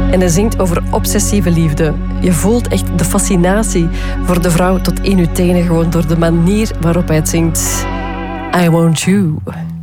En hij zingt over obsessieve liefde. Je voelt echt de fascinatie voor de vrouw tot in je tenen, gewoon door de manier waarop hij het zingt. I want you.